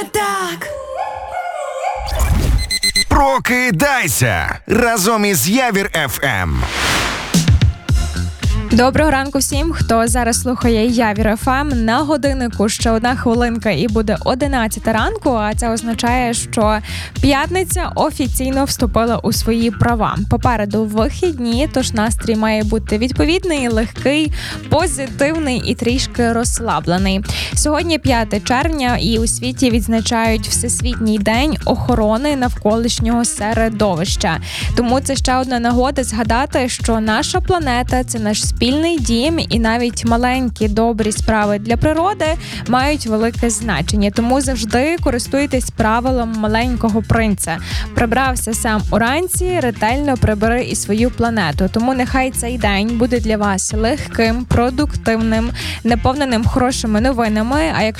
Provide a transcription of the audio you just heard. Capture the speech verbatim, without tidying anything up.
Так. Прокидайся разом із Явір еф ем. Доброго ранку всім, хто зараз слухає Явір еф ем. На годиннику ще одна хвилинка і буде одинадцята ранку, а це означає, що п'ятниця офіційно вступила у свої права. Попереду вихідні, тож настрій має бути відповідний, легкий, позитивний і трішки розслаблений. Сьогодні п'яте червня і у світі відзначають Всесвітній день охорони навколишнього середовища. Тому це ще одна нагода згадати, що наша планета – це наш спільний дім, і навіть маленькі добрі справи для природи мають велике значення. Тому завжди користуйтесь правилом маленького принца. Прибрався сам уранці, ретельно прибери і свою планету. Тому нехай цей день буде для вас легким, продуктивним, наповненим хорошими новинами. А якщо